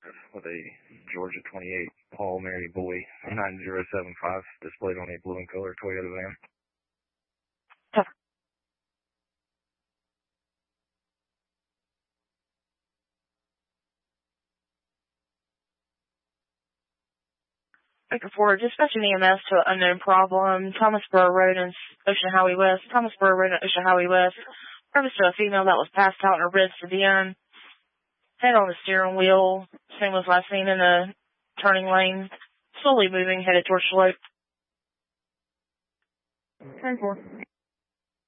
with a Georgia 28 Paul Mary Boy 9075 displayed on a blue and color Toyota van. Baker 4, dispatching EMS to an unknown problem. Thomasboro Road and Ocean Highway West. Thomasboro Road and Ocean Highway West. Purpose to a female that was passed out in a red sedan. Head on the steering wheel. Same was last seen in the turning lane. Slowly moving, headed towards Slope. 10-4.